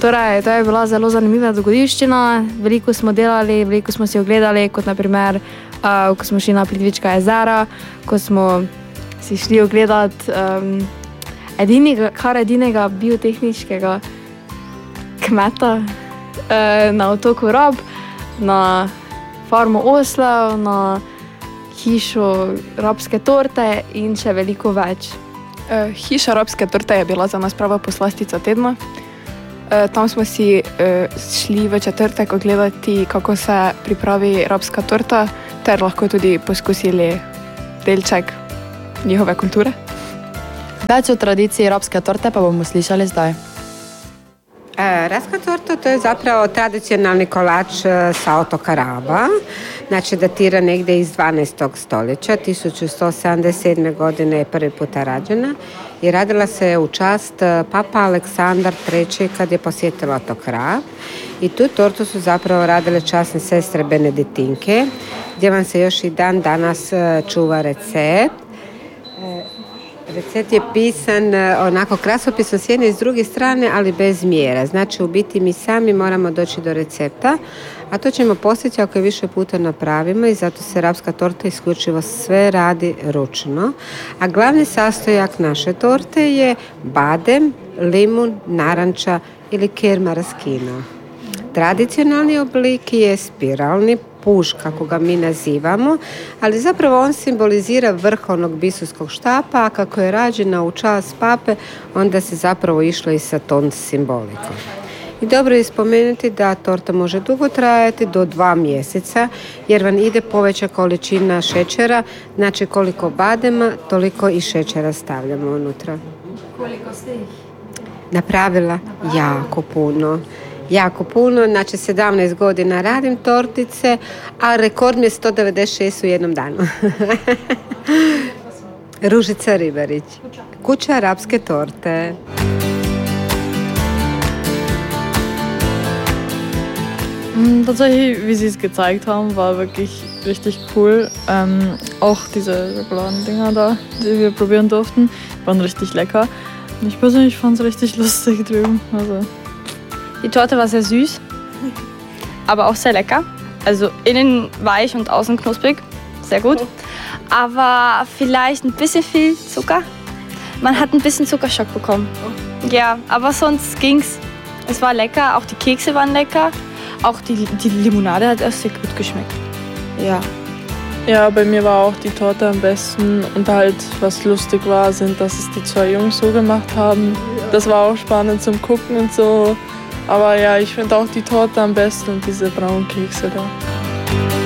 Torej, to je bila zelo zanimiva dogodivščina. Veliko smo delali, veliko smo si ogledali, kot naprimer, ko smo šli na Plitvička jezera, ko smo si šli ogledati edinega biotehničkega kmeta na otoku Rab, na farmo oslov, na hišo rabske torte in še veliko več. Hiša rabske torte je bila za nas prava poslastica tedna. Tam smo si šli v četrtek ogledati, kako se pripravi rabska torta, ter lahko tudi poskusili delček njihove kulture. Več o tradiciji rabske torte pa bomo slišali zdaj. Rabska torta to je zapravo tradicionalni kolač sa otoka Raba, znači datira negdje iz 12. stoljeća, 1177. godine je prvi puta rađena i radila se u čast papa Aleksandar III. Kad je posjetila otok Rab i tu tortu su zapravo radile časne sestre Benediktinke, gdje vam se još i dan danas čuva recept. Recept je pisan onako krasopisno s jedne i s druge strane, ali bez mjera. Znači, u biti mi sami moramo doći do recepta, a to ćemo postići ako je više puta napravimo i zato se rabska torta isključivo sve radi ručno. A glavni sastojak naše torte je badem, limun, naranča ili kermaraskino. Tradicionalni oblik je spiralni puš, kako ga mi nazivamo, ali zapravo on simbolizira vrh onog biskupskog štapa, a kako je rađena u čast pape, onda se zapravo išlo i sa tom simbolikom. I dobro je spomenuti da torta može dugo trajati do 2 mjeseca, jer vam ide poveća količina šećera, znači koliko badema, toliko i šećera stavljamo unutra. Koliko ste ih napravila? Jako puno, znači 17 godina radim tortice, a rekord mi je 196 u jednom danu. Ružica Ribarić, kuća rabske torte. Tatsächlich, wie sie es gezeigt haben, war wirklich richtig cool. Auch diese Schokoladendinger da, die wir probieren durften, waren richtig lecker. Und ich persönlich fand es richtig lustig drüben. Also. Die Torte war sehr süß, aber auch sehr lecker. Also innen weich und außen knusprig, sehr gut. Aber vielleicht ein bisschen viel Zucker. Man hat ein bisschen Zuckerschock bekommen. Ja, aber sonst ging's. Es war lecker, auch die Kekse waren lecker. Auch die Limonade hat erst sehr gut geschmeckt. Ja. Ja, bei mir war auch die Torte am besten und halt, was lustig war, sind, dass es die 2 Jungs so gemacht haben. Das war auch spannend zum Gucken und so. Aber ja, ich finde auch die Torte am besten und diese braunen Kekse da.